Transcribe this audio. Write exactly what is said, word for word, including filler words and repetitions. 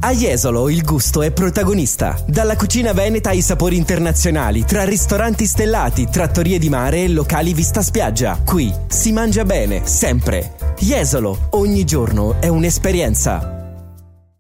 A Jesolo il gusto è protagonista. Dalla cucina veneta ai sapori internazionali, tra ristoranti stellati, trattorie di mare e locali vista spiaggia. Qui si mangia bene, sempre. Jesolo, ogni giorno è un'esperienza.